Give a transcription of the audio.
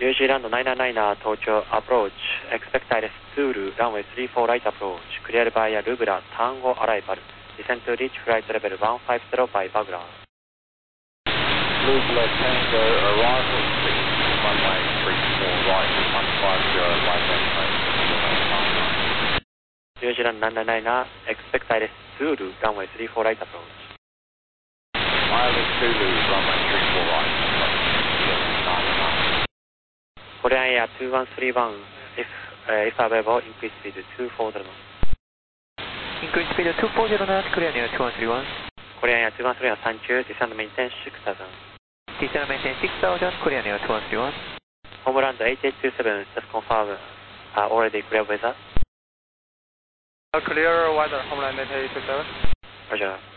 ニュージーランド999東京アプローチ expected Zulu runway 34 right approach cleared by Lubra Tango arrival descend to reach flight level 150 by Bagla Lubra Tango arrival runway 34 right 150 by Bagla ニュージーランド999 expected Zulu runway 34 right approach Island Zulu runway 34 right Korean Air 2131 if available increase speed 240 knots Increase speed 240 knots, Korean Air 2131 Korean Air 2131 thank you descend maintain 6000 Descend maintain 6000, Korean Air 2131 Homeland 8827 just confirm already clear weather Clear weather, Homeland 8827 Roger